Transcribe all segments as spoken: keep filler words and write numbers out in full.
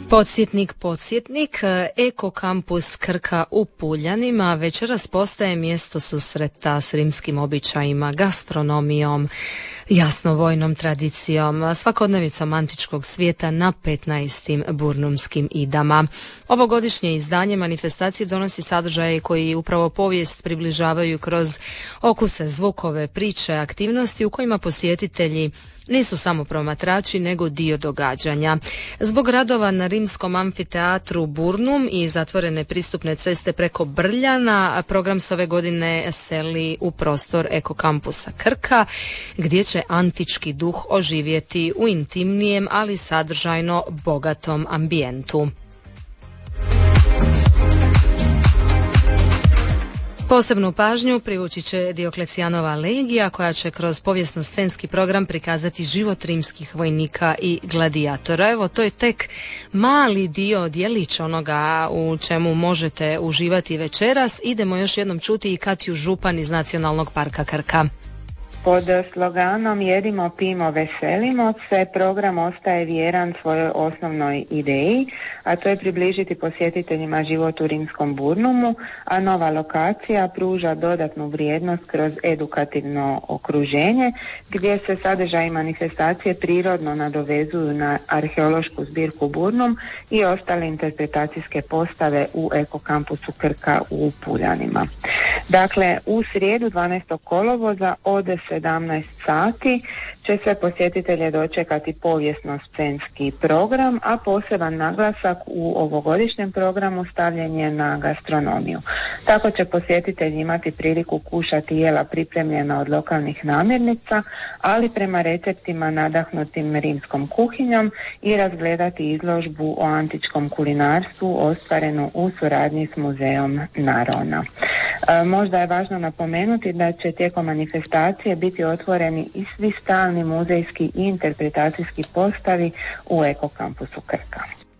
Podsjetnik, podsjetnik, Eko kampus Krka u Puljanima večeras postaje mjesto susreta s rimskim običajima, gastronomijom, jasno vojnom tradicijom, svakodnevicom antičkog svijeta na petnaestim burnumskim idama. Ovogodišnje izdanje manifestacije donosi sadržaje koji upravo povijest približavaju kroz okuse, zvukove, priče, aktivnosti u kojima posjetitelji nisu samo promatrači, nego dio događanja. Zbog radova na rimskom amfiteatru Burnum i zatvorene pristupne ceste preko Brljana, program se ove godine seli u prostor Eko kampusa Krka, gdje će antički duh oživjeti u intimnijem, ali sadržajno bogatom ambijentu. Posebnu pažnju privući će Dioklecijanova legija, koja će kroz povijesno-scenski program prikazati život rimskih vojnika i gladijatora. Evo, to je tek mali dio, djelić onoga u čemu možete uživati večeras. Idemo još jednom čuti i Katju Župan iz Nacionalnog parka Krka. Pod sloganom Jedimo, pijmo, veselimo se program ostaje vjeran svojoj osnovnoj ideji, a to je približiti posjetiteljima život u rimskom Burnumu, a nova lokacija pruža dodatnu vrijednost kroz edukativno okruženje, gdje se sadržaji manifestacije prirodno nadovezuju na arheološku zbirku Burnum i ostale interpretacijske postave u Eko kampusu Krka u Puljanima. Dakle, u srijedu dvanaestog kolovoza od sedamnaest sati će se posjetitelje dočekati povijesno-scenski program, a poseban naglasak u ovogodišnjem programu stavljen je na gastronomiju. Tako će posjetitelji imati priliku kušati jela pripremljena od lokalnih namirnica, ali prema receptima nadahnutim rimskom kuhinjom, i razgledati izložbu o antičkom kulinarstvu ostvarenu u suradnji s muzeom Narona. E, možda je važno napomenuti da će tijekom manifestacije biti otvoreni i svi stalni muzejski i interpretacijski postavi u Eko kampusu Krka.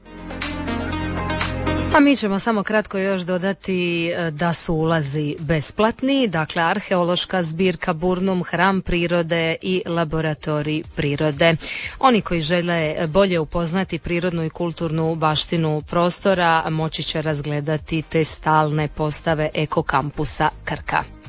A mi ćemo samo kratko još dodati da su ulazi besplatni, dakle arheološka zbirka Burnum, hram prirode i laboratorij prirode. Oni koji žele bolje upoznati prirodnu i kulturnu baštinu prostora moći će razgledati te stalne postave Eko kampusa Krka.